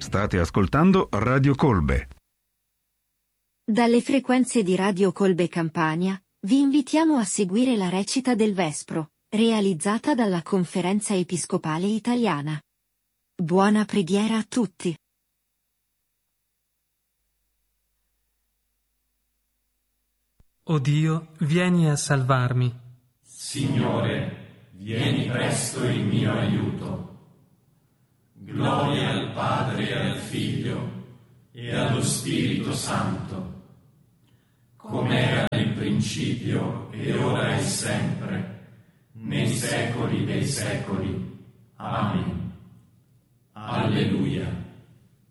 State ascoltando Radio Colbe. Dalle frequenze di Radio Colbe Campania, vi invitiamo a seguire la recita del Vespro, realizzata dalla Conferenza Episcopale Italiana. Buona preghiera a tutti. O Dio, vieni a salvarmi. Signore, vieni presto in mio aiuto. Gloria al Padre e al Figlio e allo Spirito Santo, come era nel principio e ora e sempre, nei secoli dei secoli. Amen. Alleluia.